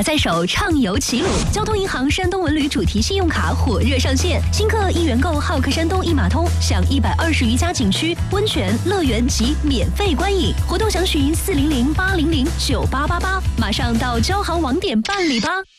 卡在手，畅游齐鲁。交通银行山东文旅主题信用卡火热上线，新客1元购浩克山东一码通，享120余家景区、温泉、乐园及免费观影。活动详询400-800-9888，马上到交行网点办理吧。